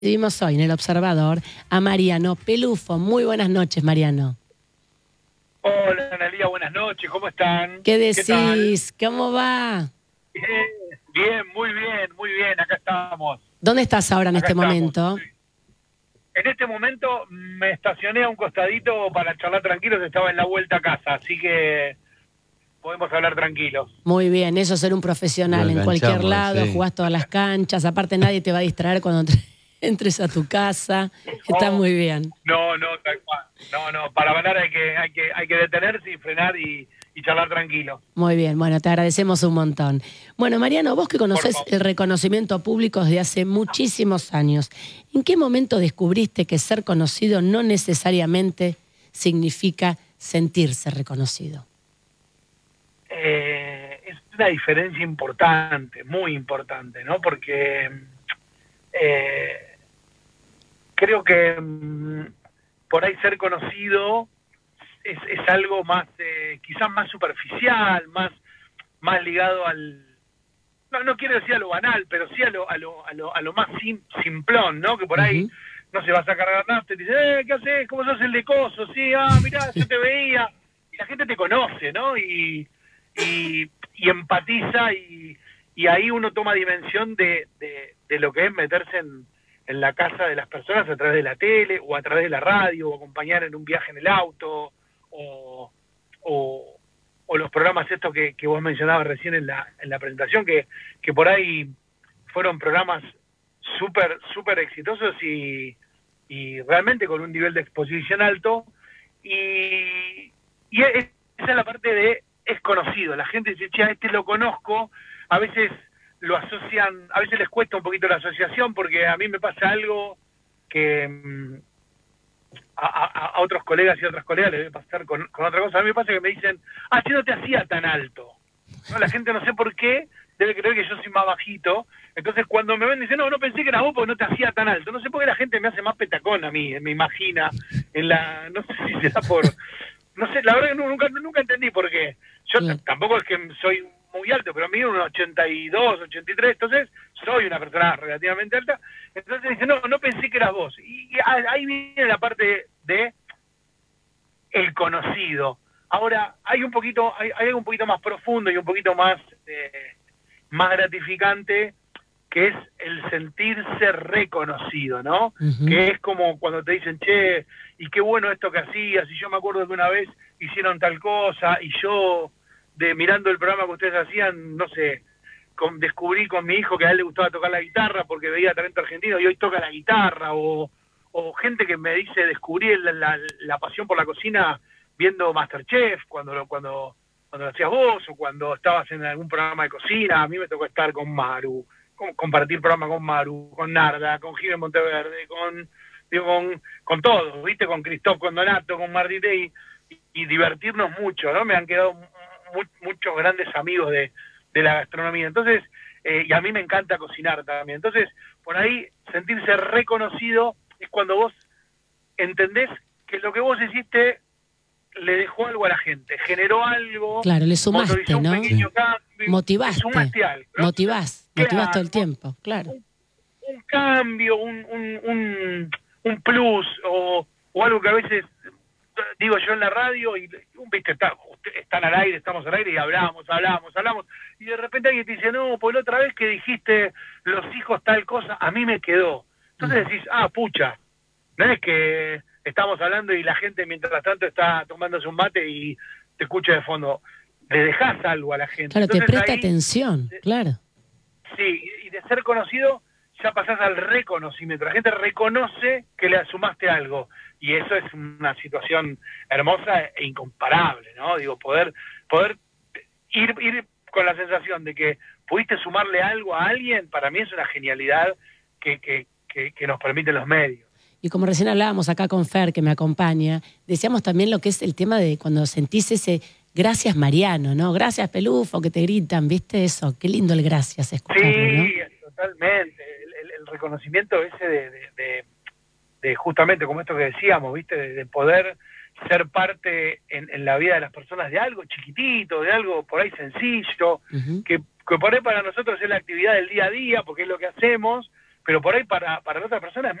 Vimos hoy en El Observador a Mariano Pelufo. Muy buenas noches, Mariano. Hola, Analía, buenas noches, ¿cómo están? ¿Qué decís? ¿Qué tal? ¿Cómo va? Bien, muy bien, acá estamos. ¿Dónde estás ahora en Acá este estamos. momento? En este momento me estacioné a un costadito para charlar tranquilos, estaba en la vuelta a casa, así que podemos hablar tranquilos. Muy bien, eso es ser un profesional. En cualquier lado, sí. jugás todas las canchas. Aparte, nadie te va a distraer cuando entres a tu casa. Está muy bien. No, tal cual. No, para hablar hay que detenerse y frenar y charlar tranquilo. Muy bien, bueno, te agradecemos un montón. Bueno, Mariano, vos que conocés favor. el reconocimiento público desde hace muchísimos años, ¿en qué momento descubriste que ser conocido no necesariamente significa sentirse reconocido? Es una diferencia importante, muy importante, ¿no? Porque creo que por ahí ser conocido es algo más, quizás más superficial, más ligado al, no quiero decir a lo banal, pero sí a lo más simplón, ¿no? Que por ahí no se vas a cargar nada, te dice, ¿qué haces? ¿Cómo sos el de coso? Sí, mirá, yo te veía. Y la gente te conoce, ¿no? Y empatiza y ahí uno toma dimensión de lo que es meterse en la casa de las personas a través de la tele o a través de la radio o acompañar en un viaje en el auto o los programas estos que vos mencionabas recién en la presentación, que por ahí fueron programas súper exitosos y realmente con un nivel de exposición alto y esa es la parte de es conocido, la gente dice, che, a este lo conozco, a veces lo asocian, a veces les cuesta un poquito la asociación porque a mí me pasa algo que a otros colegas y otras colegas les debe pasar con otra cosa. A mí me pasa que me dicen, si no te hacía tan alto. ¿No? La gente no sé por qué debe creer que yo soy más bajito. Entonces cuando me ven dicen, no pensé que eras vos porque no te hacía tan alto. No sé por qué la gente me hace más petacón a mí, me imagina. No sé si será por... No sé, la verdad que nunca entendí por qué. Yo tampoco es que soy muy alto, pero mido unos 82, 83, entonces soy una persona relativamente alta. Entonces dice, no pensé que eras vos. Y ahí viene la parte de el conocido. Ahora, hay algo un poquito más profundo y un poquito más gratificante, que es el sentirse reconocido, ¿no? Que es como cuando te dicen, che, y qué bueno esto que hacías, y yo me acuerdo que una vez hicieron tal cosa, y yo, mirando el programa que ustedes hacían, no sé, descubrí con mi hijo que a él le gustaba tocar la guitarra porque veía talento argentino y hoy toca la guitarra, o gente que me dice, descubrí la pasión por la cocina viendo MasterChef, cuando lo hacías vos, o cuando estabas en algún programa de cocina. A mí me tocó estar con Maru, compartir programa con Maru, con Narda, con Jiménez Monteverde, con todos, ¿viste? Con Cristóf, con Donato, con Martite, y divertirnos mucho, ¿no? Me han quedado muchos grandes amigos de la gastronomía. Entonces, y a mí me encanta cocinar también. Entonces, por ahí, sentirse reconocido es cuando vos entendés que lo que vos hiciste le dejó algo a la gente, generó algo, claro, le sumaste, motorizó un pequeño cambio, motivaste, le sumaste algo, ¿no? motivás todo el tiempo, claro. Un cambio, un plus, o algo que a veces digo yo en la radio y viste, están al aire, estamos al aire y hablamos, y de repente alguien te dice, no, pues la otra vez que dijiste los hijos tal cosa, a mí me quedó. Entonces decís, pucha, no es que estamos hablando y la gente mientras tanto está tomándose un mate y te escucha de fondo, le dejás algo a la gente. Claro, entonces, te presta atención, claro. Sí, y de ser conocido ya pasás al reconocimiento. La gente reconoce que le sumaste algo. Y eso es una situación hermosa e incomparable, ¿no? Digo, poder ir con la sensación de que pudiste sumarle algo a alguien, para mí es una genialidad que nos permiten los medios. Y como recién hablábamos acá con Fer, que me acompaña, decíamos también lo que es el tema de cuando sentís ese gracias Mariano, ¿no? Gracias Pelufo, que te gritan, ¿viste eso? Qué lindo el gracias escucharlo, ¿no? Sí, totalmente. El reconocimiento ese de justamente como esto que decíamos, ¿viste? De poder ser parte en la vida de las personas de algo chiquitito, de algo por ahí sencillo, que por ahí para nosotros es la actividad del día a día, porque es lo que hacemos, pero por ahí para la otra persona es